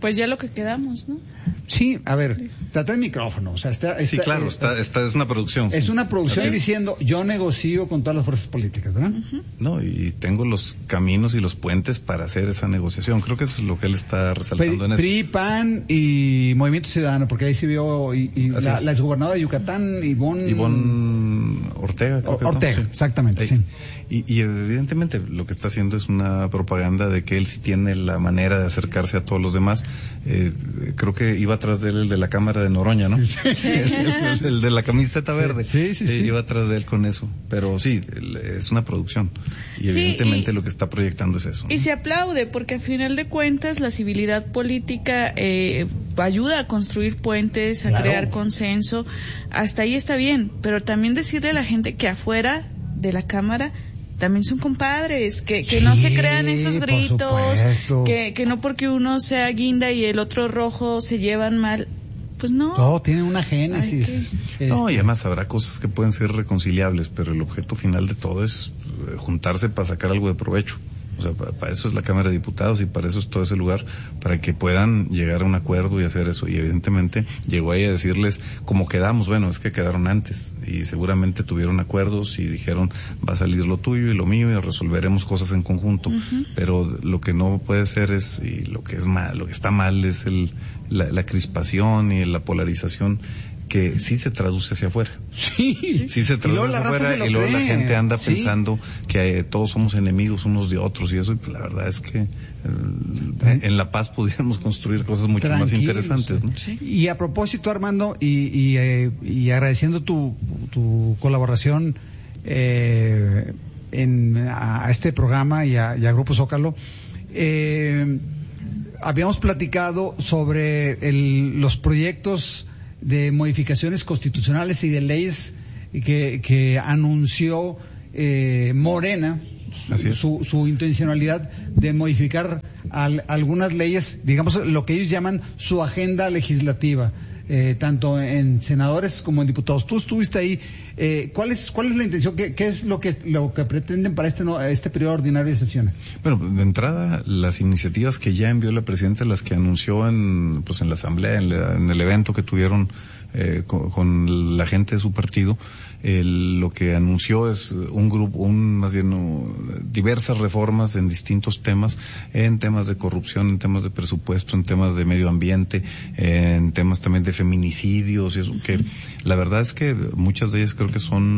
pues ya lo que quedamos, ¿no? Sí, a ver, trata el micrófono, o sea, sí, claro, es una producción. Es una producción Así diciendo, yo negocio con todas las fuerzas políticas, ¿verdad? Uh-huh. No, y tengo los caminos y los puentes para hacer esa negociación. Creo que eso es lo que él está resaltando en eso. PRI, PAN y Movimiento Ciudadano, porque ahí se vio la exgobernadora de Yucatán, Ivonne Ortega. Creo que Ortega, sí. Exactamente, sí. Y evidentemente lo que está haciendo es una propaganda de que él sí tiene la manera de acercarse a todos los demás. Creo que iba atrás de él el de la Cámara de Noroña, ¿no? el de la camiseta verde. Sí. Iba atrás de él con eso. Pero sí, es una producción. Y evidentemente lo que está proyectando es eso, ¿no? Y se aplaude porque al final de cuentas la civilidad política ayuda a construir puentes, a crear consenso. Hasta ahí está bien. Pero también decirle a la gente que afuera de la Cámara también son compadres, que no se crean esos gritos, que no porque uno sea guinda y el otro rojo se llevan mal, pues no. Todo tiene una génesis. No, y además habrá cosas que pueden ser reconciliables, pero el objeto final de todo es juntarse para sacar algo de provecho. O sea, para eso es la Cámara de Diputados y para eso es todo ese lugar, para que puedan llegar a un acuerdo y hacer eso. Y evidentemente llegó ahí a decirles cómo quedamos. Bueno, es que quedaron antes y seguramente tuvieron acuerdos y dijeron va a salir lo tuyo y lo mío y resolveremos cosas en conjunto. Uh-huh. Pero lo que no puede ser y lo que está mal es la crispación y la polarización que sí se traduce hacia afuera. Sí se traduce hacia afuera y luego la gente anda pensando que todos somos enemigos unos de otros y eso, y la verdad es que en la paz pudiéramos construir cosas mucho más interesantes, ¿no? Sí. Y a propósito, Armando, y agradeciendo tu colaboración a este programa y a Grupo Zócalo, habíamos platicado sobre los proyectos de modificaciones constitucionales y de leyes que anunció Morena, su intencionalidad de modificar algunas leyes, digamos lo que ellos llaman su agenda legislativa, tanto en senadores como en diputados. Tú estuviste ahí. ¿Cuál es la intención? ¿Qué es lo que pretenden para este periodo ordinario de sesiones? Bueno, de entrada, las iniciativas que ya envió la presidenta, las que anunció en la asamblea, en el evento que tuvieron con la gente de su partido, lo que anunció es diversas reformas en distintos temas, en temas de corrupción, en temas de presupuesto, en temas de medio ambiente, en temas también de feminicidios y eso, que la verdad es que muchas de ellas creo que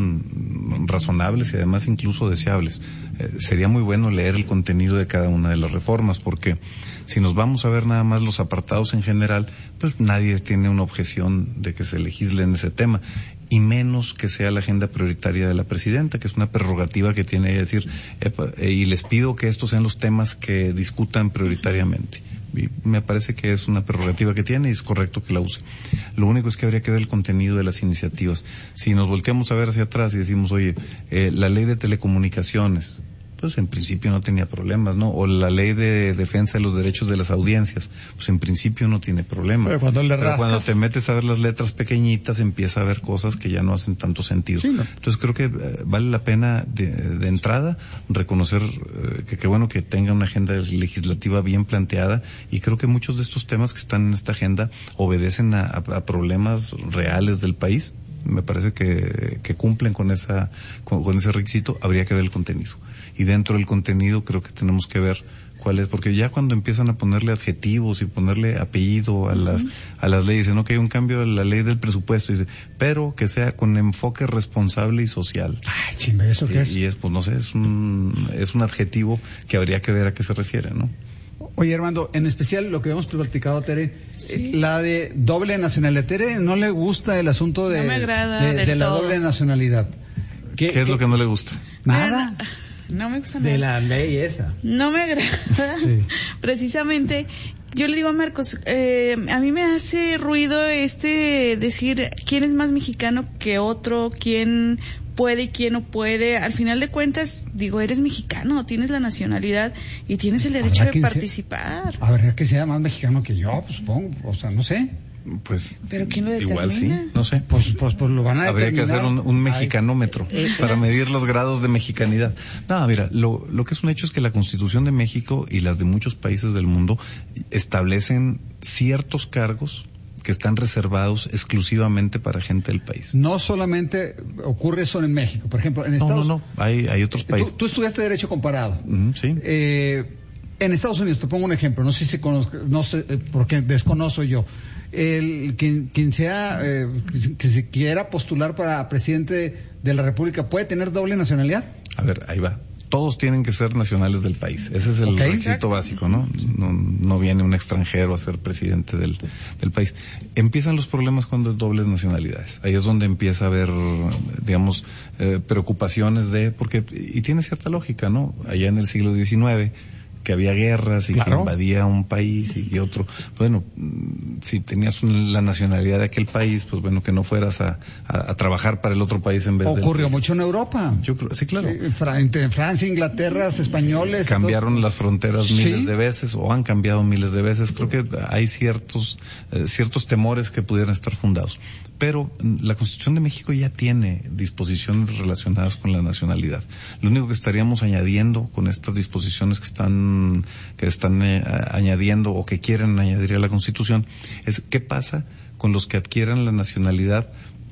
son razonables y además incluso deseables. Sería muy bueno leer el contenido de cada una de las reformas, porque si nos vamos a ver nada más los apartados en general, pues nadie tiene una objeción de que se legisle en ese tema, y menos que sea la agenda prioritaria de la presidenta, que es una prerrogativa que tiene ella, decir, y les pido que estos sean los temas que discutan prioritariamente. Y me parece que es una prerrogativa que tiene y es correcto que la use. Lo único es que habría que ver el contenido de las iniciativas. Si nos volteamos a ver hacia atrás y decimos, oye, la ley de telecomunicaciones, pues en principio no tenía problemas, ¿no? O la ley de defensa de los derechos de las audiencias, pues en principio no tiene problema. Pero cuando te metes a ver las letras pequeñitas, empieza a ver cosas que ya no hacen tanto sentido. Sí, ¿no? Entonces creo que vale la pena de entrada reconocer que bueno que tenga una agenda legislativa bien planteada, y creo que muchos de estos temas que están en esta agenda obedecen a problemas reales del país. Me parece que cumplen con ese requisito. Habría que ver el contenido. Y dentro del contenido creo que tenemos que ver cuál es, porque ya cuando empiezan a ponerle adjetivos y ponerle apellido a las leyes, dicen, hay un cambio en la ley del presupuesto, dice, pero que sea con enfoque responsable y social. Ay, chinga, ¿eso qué es? Y es, pues no sé, es un adjetivo que habría que ver a qué se refiere, ¿no? Oye, Armando, en especial lo que hemos platicado, Tere, la de doble nacionalidad. Tere no le gusta el asunto de la doble nacionalidad. ¿Qué es lo que no le gusta? Nada. No me gusta nada. De la ley esa. No me agrada. Sí. Precisamente, yo le digo a Marcos, a mí me hace ruido decir quién es más mexicano que otro, quién puede y quién no puede. Al final de cuentas, digo, eres mexicano, tienes la nacionalidad y tienes el derecho de participar. A ver, que sea más mexicano que yo, pues supongo, o sea, no sé. Pues ¿pero quién lo determina? Igual sí, no sé. Pues lo van a Habría determinar. que hacer un mexicanómetro para medir los grados de mexicanidad. No, mira, lo que es un hecho es que la Constitución de México y las de muchos países del mundo establecen ciertos cargos que están reservados exclusivamente para gente del país. No solamente ocurre eso en México, por ejemplo, en Estados Unidos. No, hay otros países. Tú estudiaste Derecho Comparado. Sí. En Estados Unidos, te pongo un ejemplo, no sé si no sé, porque desconozco yo. Quien se quiera postular para presidente de la República, ¿puede tener doble nacionalidad? A ver, ahí va. Todos tienen que ser nacionales del país. Ese es el requisito básico, ¿no? No viene un extranjero a ser presidente del país. Empiezan los problemas cuando hay dobles nacionalidades. Ahí es donde empieza a haber, digamos, preocupaciones y tiene cierta lógica, ¿no? Allá en el siglo XIX, que había guerras y que invadía un país y que otro. Bueno, si tenías la nacionalidad de aquel país, pues bueno, que no fueras a trabajar para el otro país en vez de... Ocurrió mucho en Europa. Yo creo, sí, claro. Entre Francia, Inglaterra, españoles... Cambiaron las fronteras miles de veces, o han cambiado miles de veces. Creo que hay ciertos temores que pudieran estar fundados. Pero la Constitución de México ya tiene disposiciones relacionadas con la nacionalidad. Lo único que estaríamos añadiendo con estas disposiciones que están añadiendo o que quieren añadir a la Constitución es qué pasa con los que adquieran la nacionalidad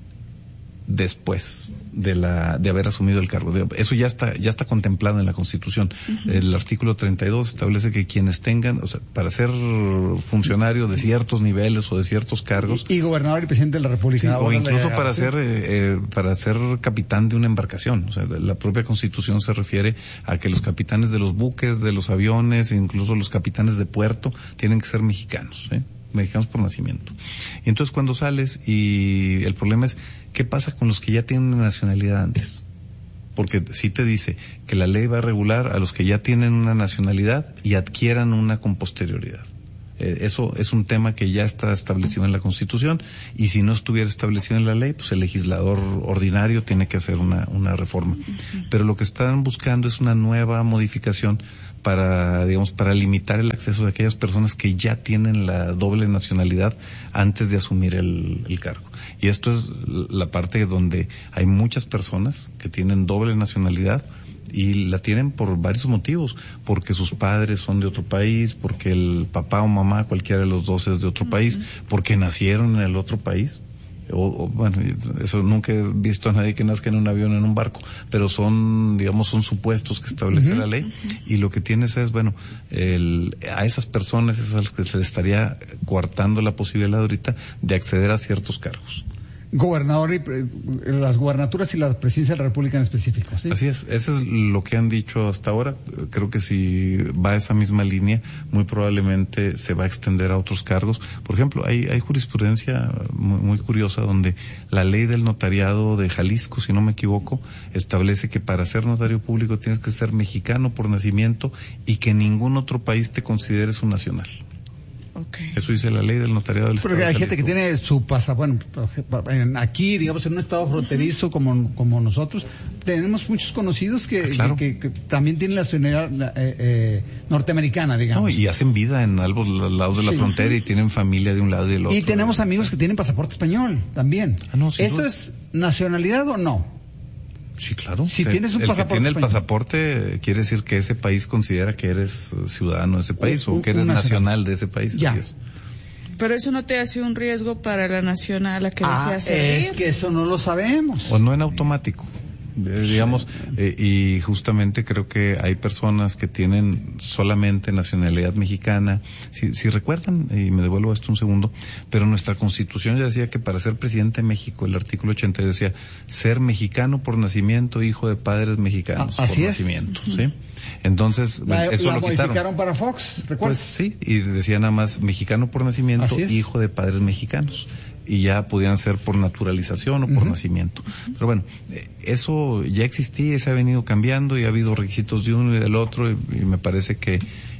después de haber asumido el cargo. Eso ya está contemplado en la Constitución. Uh-huh. El artículo 32 establece que quienes tengan, o sea, para ser funcionario de ciertos niveles o de ciertos cargos, y gobernador y presidente de la República, sí, o incluso para ser capitán de una embarcación. O sea, la propia Constitución se refiere a que los capitanes de los buques, de los aviones, incluso los capitanes de puerto, tienen que ser mexicanos, mexicanos por nacimiento. Y entonces cuando sales, y el problema es ¿qué pasa con los que ya tienen nacionalidad antes? Porque sí te dice que la ley va a regular a los que ya tienen una nacionalidad y adquieran una con posterioridad. Eso es un tema que ya está establecido en la Constitución, y si no estuviera establecido en la ley, pues el legislador ordinario tiene que hacer una reforma. Pero lo que están buscando es una nueva modificación para limitar el acceso de aquellas personas que ya tienen la doble nacionalidad antes de asumir el cargo. Y esto es la parte donde hay muchas personas que tienen doble nacionalidad y la tienen por varios motivos, porque sus padres son de otro país, porque el papá o mamá, cualquiera de los dos, es de otro país, porque nacieron en el otro país. Bueno, eso nunca he visto a nadie que nazca en un avión o en un barco, pero son supuestos que establece la ley, y lo que tienes es, a esas personas es a las que se les estaría coartando la posibilidad ahorita de acceder a ciertos cargos. Gobernador y las gubernaturas y la presidencia de la República en específico, ¿sí? Así es, eso es lo que han dicho hasta ahora. Creo que si va a esa misma línea, muy probablemente se va a extender a otros cargos. Por ejemplo, hay jurisprudencia muy curiosa donde la ley del notariado de Jalisco, si no me equivoco, establece que para ser notario público tienes que ser mexicano por nacimiento y que ningún otro país te considere su nacional. Okay. Eso dice la ley del notariado del Estado. Porque hay gente que tiene su pasaporte, aquí, digamos, en un estado fronterizo como nosotros, tenemos muchos conocidos que también tienen la nacionalidad norteamericana, digamos. No, y hacen vida en ambos lados de la frontera y tienen familia de un lado y del otro. Y tenemos amigos que tienen pasaporte español también. ¿Eso es nacionalidad o no? Sí, claro. Si tienes un pasaporte que tiene español, el pasaporte quiere decir que ese país considera que eres ciudadano de ese país o que eres nacional de ese país. Ya. Así es. Pero eso no te hace un riesgo para la nación a la que deseas servir. Es que eso no lo sabemos. O no en automático. Y justamente creo que hay personas que tienen solamente nacionalidad mexicana. Si recuerdan, y me devuelvo esto un segundo, pero nuestra Constitución ya decía que para ser presidente de México, el artículo 80 decía ser mexicano por nacimiento, hijo de padres mexicanos por nacimiento, ¿sí? Entonces, eso lo modificaron para Fox, ¿recuerdas? Pues sí, y decía nada más mexicano por nacimiento, hijo de padres mexicanos. Y ya podían ser por naturalización o por nacimiento. Pero bueno, eso ya existía y se ha venido cambiando y ha habido requisitos de uno y del otro, y me parece que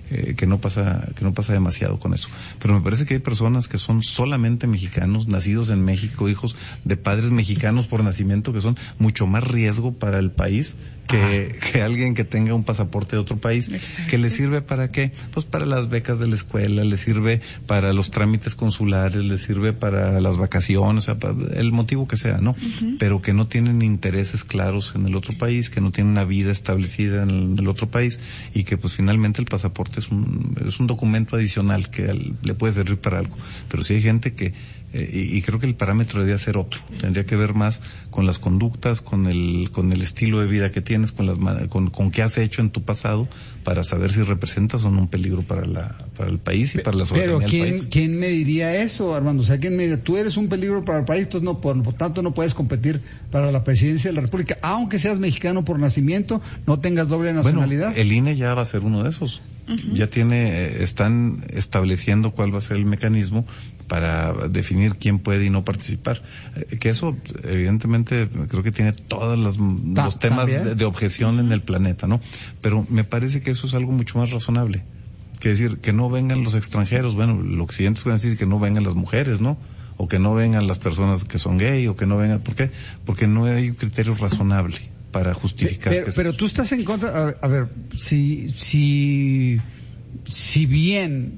no pasa demasiado con eso. Pero me parece que hay personas que son solamente mexicanos, nacidos en México, hijos de padres mexicanos por nacimiento, que son mucho más riesgo para el país que alguien que tenga un pasaporte de otro país. Exacto. ¿Que le sirve para qué? Pues para las becas de la escuela, le sirve para los trámites consulares, le sirve para las vacaciones, o sea, para el motivo que sea, ¿no? Uh-huh. Pero que no tienen intereses claros en el otro país, que no tienen una vida establecida en el otro país, y que pues finalmente el pasaporte es un documento adicional que le puede servir para algo. Pero sí hay gente que y creo que el parámetro debería ser otro. Tendría que ver más con las conductas, con el estilo de vida que tienes, con qué has hecho en tu pasado, para saber si representas o no un peligro para el país y para la soberanía del país. Pero ¿quién me diría eso, Armando? O sea, ¿quién me diría, tú eres un peligro para el país, entonces no, por tanto no puedes competir para la presidencia de la República, aunque seas mexicano por nacimiento, no tengas doble nacionalidad? Bueno, el INE ya va a ser uno de esos. Uh-huh. Ya están estableciendo cuál va a ser el mecanismo para definir quién puede y no participar. Que eso, evidentemente, creo que tiene todos los temas de objeción en el planeta, ¿no? Pero me parece que eso es algo mucho más razonable. Que decir, que no vengan los extranjeros. Bueno, los occidentales pueden decir que no vengan las mujeres, ¿no? O que no vengan las personas que son gay, o que no vengan. ¿Por qué? Porque no hay un criterio razonable para justificar. Pero tú estás en contra. A ver, si bien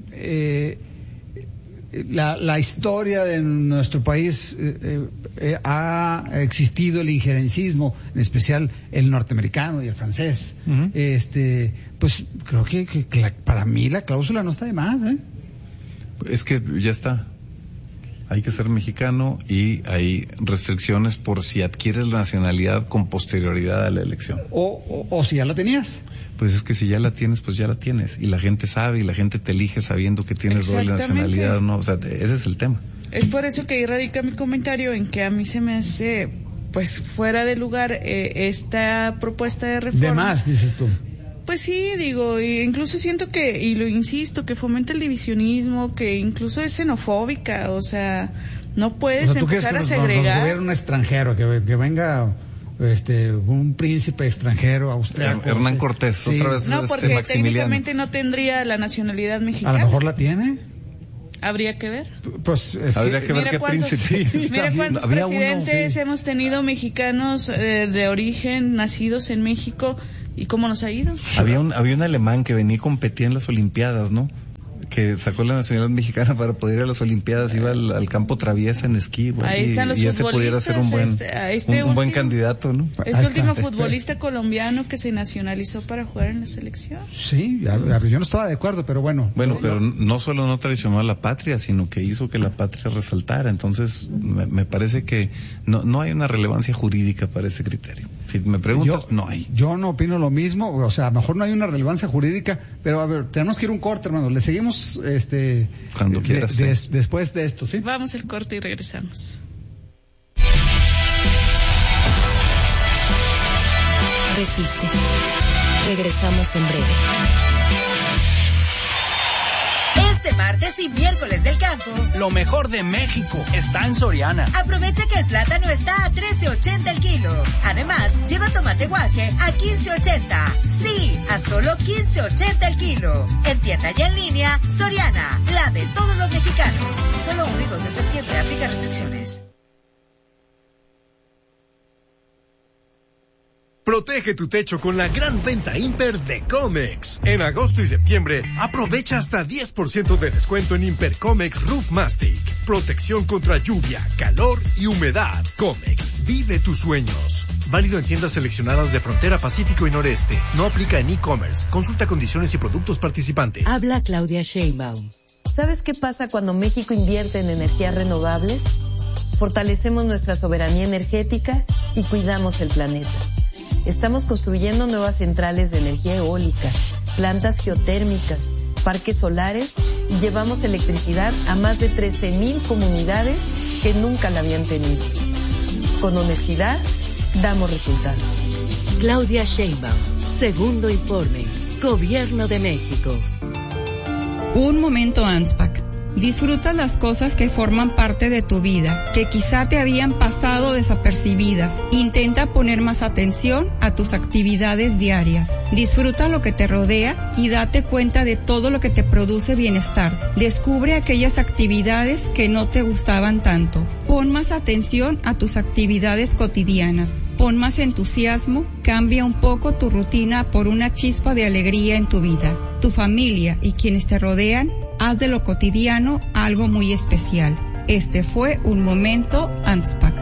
la historia de nuestro país ha existido el injerencismo, en especial el norteamericano y el francés, uh-huh. Pues creo que para mí la cláusula no está de más, ¿eh? Es que ya está. Hay que ser mexicano, y hay restricciones por si adquieres la nacionalidad con posterioridad a la elección. O si ya la tenías. Pues es que si ya la tienes, pues ya la tienes. Y la gente sabe, y la gente te elige sabiendo que tienes doble nacionalidad, ¿no? O sea, ese es el tema. Es por eso que ahí radica mi comentario, en que a mí se me hace, pues, fuera de lugar esta propuesta de reforma. De más, dices tú. Pues sí, digo, incluso siento que, y lo insisto, que fomenta el divisionismo, que incluso es xenofóbica, o sea, no puedes empezar a segregar. Nos gobierna un extranjero, que venga un príncipe extranjero austriaco. Hernán Cortés, sí. Otra vez. No, porque técnicamente no tendría la nacionalidad mexicana. A lo mejor la tiene. Habría que ver. Pues habría que ver qué príncipe. Mira cuántos presidentes hemos tenido mexicanos de origen, nacidos en México, y cómo nos ha ido. Había un alemán que venía y competía en las Olimpiadas, ¿no? Que sacó la nacionalidad mexicana para poder ir a las Olimpiadas, iba al campo traviesa en esquí, bueno, ahí están los y ese pudiera ser un buen candidato, ¿no? Este último futbolista colombiano que se nacionalizó para jugar en la selección. Sí, yo no estaba de acuerdo, pero bueno. Bueno, pero no solo no traicionó a la patria, sino que hizo que la patria resaltara. Entonces, me parece que no hay una relevancia jurídica para ese criterio. Si me preguntas, no hay. Yo no opino lo mismo, o sea, a lo mejor no hay una relevancia jurídica, pero a ver, tenemos que ir a un corte, hermano. Le seguimos cuando quieras, después de esto, ¿sí? Vamos al corte y regresamos. Resiste. Regresamos en breve. Este martes y miércoles del campo, lo mejor de México está en Soriana. Aprovecha que el plátano está a $13.80 el kilo. Además, lleva tomate guaje a $15.80. Sí, a solo $15.80 el kilo. En tienda y en línea, Soriana, la de todos los mexicanos. Solo 1 y 2 de septiembre, aplica restricciones. Protege tu techo con la gran venta Imper de Comex. En agosto y septiembre, aprovecha hasta 10% de descuento en Imper Comex Roof Mastic. Protección contra lluvia, calor y humedad. Comex, vive tus sueños. Válido en tiendas seleccionadas de Frontera Pacífico y Noreste. No aplica en e-commerce. Consulta condiciones y productos participantes. Habla Claudia Sheinbaum. ¿Sabes qué pasa cuando México invierte en energías renovables? Fortalecemos nuestra soberanía energética y cuidamos el planeta. Estamos construyendo nuevas centrales de energía eólica, plantas geotérmicas, parques solares y llevamos electricidad a más de 13,000 comunidades que nunca la habían tenido. Con honestidad, damos resultados. Claudia Sheinbaum, segundo informe, Gobierno de México. Un momento ANSPAC. Disfruta las cosas que forman parte de tu vida, que quizá te habían pasado desapercibidas. Intenta poner más atención a tus actividades diarias. Disfruta lo que te rodea y date cuenta de todo lo que te produce bienestar. Descubre aquellas actividades que no te gustaban tanto. Pon más atención a tus actividades cotidianas. Pon más entusiasmo, cambia un poco tu rutina por una chispa de alegría en tu vida. Tu familia y quienes te rodean, haz de lo cotidiano algo muy especial. Este fue un momento ANSPAC.